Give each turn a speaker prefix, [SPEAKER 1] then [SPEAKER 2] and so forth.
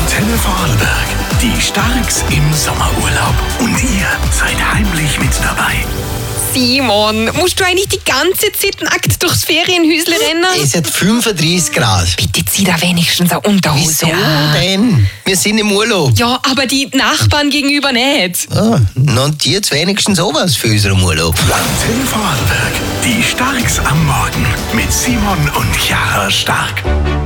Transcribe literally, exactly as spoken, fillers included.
[SPEAKER 1] Antenne Vorarlberg, die Starks im Sommerurlaub. Und ihr seid heimlich mit dabei.
[SPEAKER 2] Simon, musst du eigentlich die ganze Zeit nackt durchs Ferienhäusle rennen?
[SPEAKER 3] Es hat fünfunddreißig Grad.
[SPEAKER 2] Bitte zieh da wenigstens eine Unterhose
[SPEAKER 3] Wieso
[SPEAKER 2] an.
[SPEAKER 3] denn? Wir sind im Urlaub.
[SPEAKER 2] Ja, aber die Nachbarn gegenüber nicht.
[SPEAKER 3] Ah, und jetzt wenigstens sowas für unseren Urlaub.
[SPEAKER 1] Antenne Vorarlberg, die Starks am Morgen mit Simon und Chiara Stark.